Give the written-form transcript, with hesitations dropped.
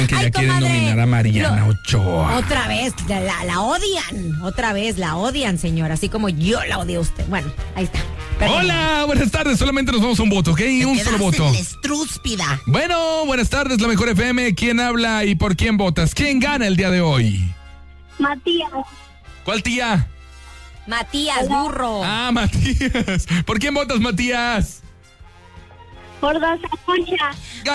Que Ay, ya quieren comadre, nominar a Mariana Ochoa. Otra vez, la odian. Otra vez, la odian, señor. Así como yo la odio a usted. Bueno, ahí está. Perdón. Hola, buenas tardes. Solamente nos vamos a un voto, ¿ok? Un solo voto. Estrúspida. Bueno, buenas tardes, la mejor FM. ¿Quién habla y por quién votas? ¿Quién gana el día de hoy? Matías. ¿Cuál tía? Matías, burro. Ah, Matías. ¿Por quién votas, Matías? Por Rosa Concha.